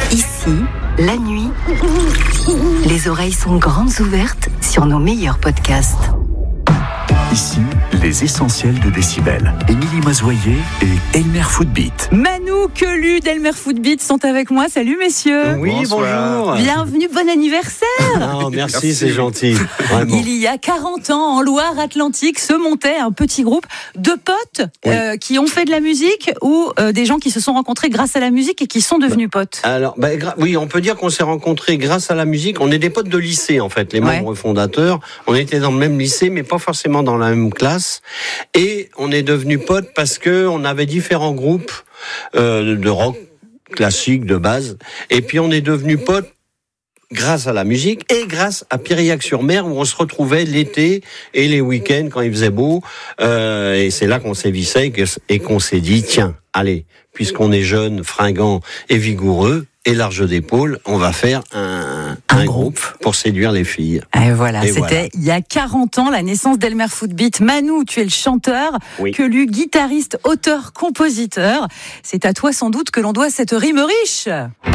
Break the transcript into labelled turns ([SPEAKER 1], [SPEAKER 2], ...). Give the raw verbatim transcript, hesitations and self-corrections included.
[SPEAKER 1] Ici, la nuit, les oreilles sont grandes ouvertes sur nos meilleurs podcasts.
[SPEAKER 2] Ici, les essentiels de Décibel. Émilie Mazoyer et Elmer Footbeat.
[SPEAKER 3] Manu Quelu d'Elmer Footbeat sont avec moi. Salut messieurs.
[SPEAKER 4] Oui,
[SPEAKER 5] Bonsoir.
[SPEAKER 4] bonjour.
[SPEAKER 3] Bienvenue, bon anniversaire.
[SPEAKER 4] Non, merci,
[SPEAKER 5] Merci.
[SPEAKER 4] c'est gentil. Vraiment.
[SPEAKER 3] Il y a quarante ans, en Loire-Atlantique, se montait un petit groupe de potes
[SPEAKER 4] Oui.
[SPEAKER 3] euh, qui ont fait de la musique ou euh, des gens qui se sont rencontrés grâce à la musique et qui sont devenus potes.
[SPEAKER 4] Alors, bah, gra- oui, on peut dire qu'on s'est rencontrés grâce à la musique. On est des potes de lycée, en fait, les
[SPEAKER 3] Ouais.
[SPEAKER 4] membres fondateurs. On était dans le même lycée, mais pas forcément dans la même classe. Et on est devenus potes parce que on avait différents groupes euh, de rock classique, de base. Et puis, on est devenus potes grâce à la musique et grâce à Piriac-sur-Mer où on se retrouvait l'été et les week-ends quand il faisait beau. Euh, et c'est là qu'on s'est vissé et que- et qu'on s'est dit, tiens, allez, puisqu'on est jeune, fringant et vigoureux et large d'épaules, on va faire un,
[SPEAKER 3] Un
[SPEAKER 4] un
[SPEAKER 3] groupe.
[SPEAKER 4] groupe pour séduire les filles.
[SPEAKER 3] Et voilà,
[SPEAKER 4] Et
[SPEAKER 3] c'était
[SPEAKER 4] voilà.
[SPEAKER 3] il y a quarante ans, la naissance d'Elmer Footbeat. Manu, tu es le chanteur,
[SPEAKER 4] Oui.
[SPEAKER 3] Quelu, guitariste, auteur, compositeur. C'est à toi sans doute que l'on doit cette rime riche.